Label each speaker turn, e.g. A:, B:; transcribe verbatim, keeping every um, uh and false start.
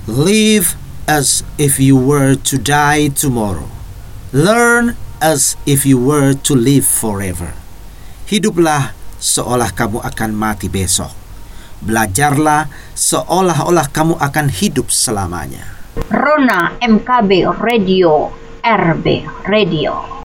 A: Live as if you were to die tomorrow. Learn as if you were to live forever. Hiduplah seolah kamu akan mati besok. Belajarlah seolah-olah kamu akan hidup selamanya.
B: Rona M K B Radio, R B Radio.